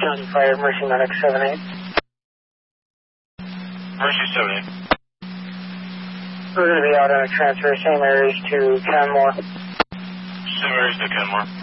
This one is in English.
County Fire, Mercy Medic 78. Mercy 78. We're going to be out on a transfer, St. Mary's to Canmore. St. Mary's to Canmore.